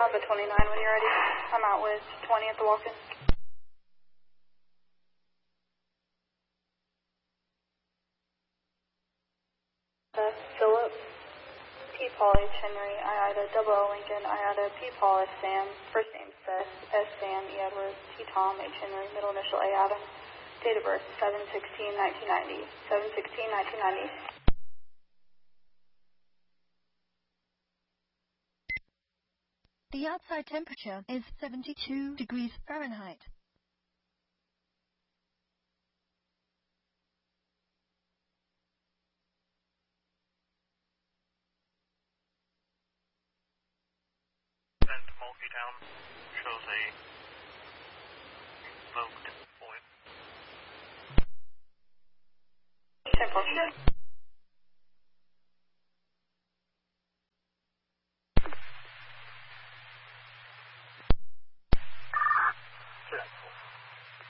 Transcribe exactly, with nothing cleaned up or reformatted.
Alpha twenty-nine when you're ready. I'm out with twenty at the walk-in. Uh, Philip, P. Paul H. Henry, I I D A double L Lincoln, I I D A P. Paul S. Sam, first name Seth, S. Sam, E. Edwards, T. Tom, H. Henry, middle initial A. Adam, date of birth seven sixteen nineteen ninety, seven sixteen nineteen ninety. The outside temperature is seventy-two degrees Fahrenheit. And Mulkey-Town shows a revoked void. Simple.